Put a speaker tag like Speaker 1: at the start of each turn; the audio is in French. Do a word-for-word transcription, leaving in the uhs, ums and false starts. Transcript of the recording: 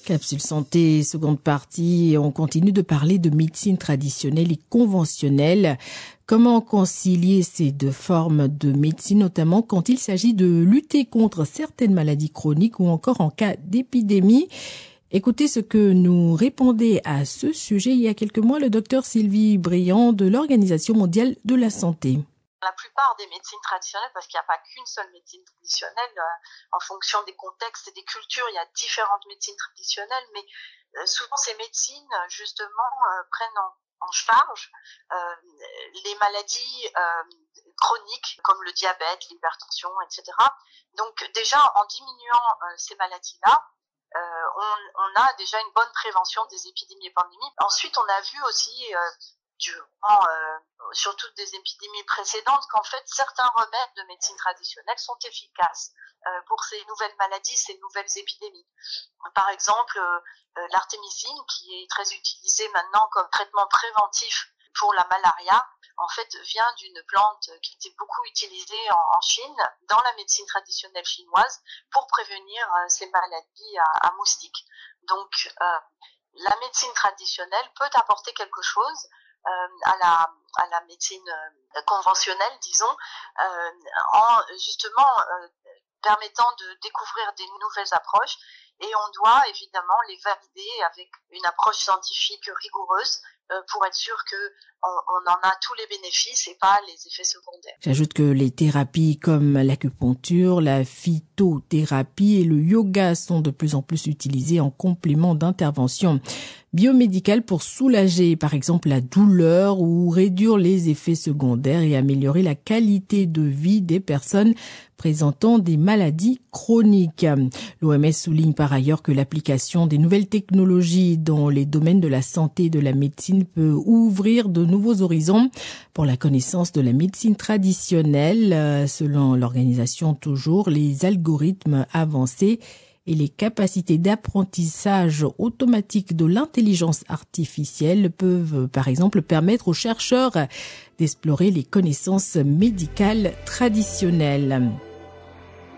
Speaker 1: Capsule Santé, seconde partie, on continue de parler de médecine traditionnelle et conventionnelle. Comment concilier ces deux formes de médecine, notamment quand il s'agit de lutter contre certaines maladies chroniques ou encore en cas d'épidémie? Écoutez ce que nous répondait à ce sujet il y a quelques mois le docteur Sylvie Briand de l'Organisation mondiale de la santé.
Speaker 2: La plupart des médecines traditionnelles, parce qu'il n'y a pas qu'une seule médecine traditionnelle, euh, en fonction des contextes et des cultures, il y a différentes médecines traditionnelles, mais euh, souvent ces médecines, justement, euh, prennent en, en charge euh, les maladies euh, chroniques, comme le diabète, l'hypertension, et cetera. Donc déjà, en diminuant euh, ces maladies-là, euh, on, on a déjà une bonne prévention des épidémies et pandémies. Ensuite, on a vu aussi... Euh, durant euh, surtout des épidémies précédentes qu'en fait certains remèdes de médecine traditionnelle sont efficaces euh, pour ces nouvelles maladies, ces nouvelles épidémies. Par exemple, euh, l'artémisine qui est très utilisée maintenant comme traitement préventif pour la malaria, en fait vient d'une plante qui était beaucoup utilisée en, en Chine, dans la médecine traditionnelle chinoise, pour prévenir euh, ces maladies à, à moustiques. Donc euh, la médecine traditionnelle peut apporter quelque chose Euh, à la à la médecine euh, conventionnelle, disons, euh, en justement euh, permettant de découvrir des nouvelles approches, et on doit évidemment les valider avec une approche scientifique rigoureuse euh, pour être sûr que on, on en a tous les bénéfices et pas les effets secondaires.
Speaker 1: J'ajoute que les thérapies comme l'acupuncture, la phytothérapie et le yoga sont de plus en plus utilisées en complément d'intervention biomédicale pour soulager par exemple la douleur ou réduire les effets secondaires et améliorer la qualité de vie des personnes présentant des maladies chroniques. L'O M S souligne par ailleurs que l'application des nouvelles technologies dans les domaines de la santé et de la médecine peut ouvrir de nouveaux horizons pour la connaissance de la médecine traditionnelle. Selon l'organisation toujours, les algorithmes avancés et les capacités d'apprentissage automatique de l'intelligence artificielle peuvent, par exemple, permettre aux chercheurs d'explorer les connaissances médicales traditionnelles.